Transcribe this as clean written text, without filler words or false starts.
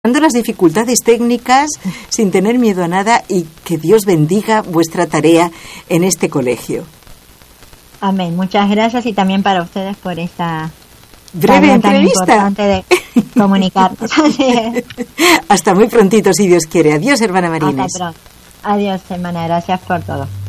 las dificultades técnicas sin tener miedo a nada, y que Dios bendiga vuestra tarea en este colegio. Amén. Muchas gracias, y también para ustedes por esta breve entrevista tan importante de comunicarnos. Hasta muy prontito, si Dios quiere. Adiós, hermana Marines. Hasta pronto. Adiós, hermana. Gracias por todo.